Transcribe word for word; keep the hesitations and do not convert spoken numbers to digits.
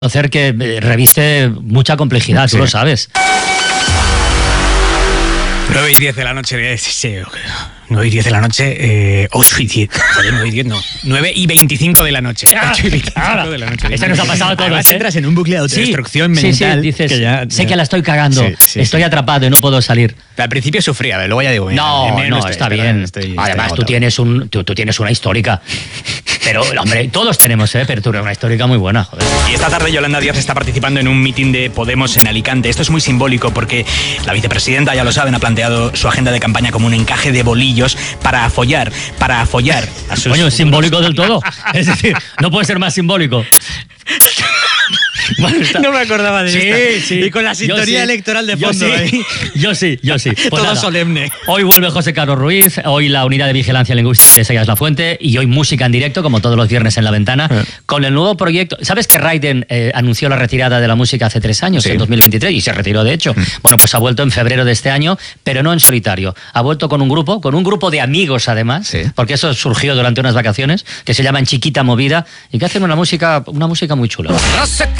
Conocer que reviste mucha complejidad, sí. Tú lo sabes. nueve y diez de la noche, sí, sí, nueve y diez de la noche, eh, ocho y diez, joder, nueve y diez no, nueve y veinticinco de la noche, ocho y veinticinco de la noche. Eso nos ha pasado a todos, Además, ¿eh? entras en un bucle de autodestrucción sí, mental. Sí, sí, dices, que ya, sé ya. que la estoy cagando, sí, sí, estoy sí. atrapado y no puedo salir. Al principio sufría, pero luego ya digo, mira, no, mira, no, estoy, está estoy, bien. Estoy, estoy, Además, estoy tú tienes, un, tú, tú tienes una histórica. Pero, hombre, todos tenemos, ¿eh? Pero tú eres una histórica muy buena, joder. Y esta tarde Yolanda Díaz está participando en un mitin de Podemos en Alicante. Esto es muy simbólico porque la vicepresidenta, ya lo saben, ha planteado su agenda de campaña como un encaje de bolillos para afollar, para afollar a sus... Coño, es simbólico del todo. Es decir, no puede ser más simbólico. Bueno, no me acordaba de sí, esta. Sí, y con la sintonía sí, electoral de fondo. Yo sí, yo sí, yo sí. Pues todo nada, solemne. Hoy vuelve José Carlos Ruiz, hoy la unidad de vigilancia lingüística de Sellas La Fuente y hoy música en directo, como todos los viernes en La Ventana, eh. con el nuevo proyecto. ¿Sabes que Raiden eh, anunció la retirada de la música hace tres años, sí. en dos mil veintitrés, y se retiró de hecho? Mm. Bueno, pues ha vuelto en febrero de este año, pero no en solitario. Ha vuelto con un grupo, con un grupo de amigos además, sí. porque eso surgió durante unas vacaciones, que se llaman Chiquita Movida y que hacen una música, una música muy chula. No sé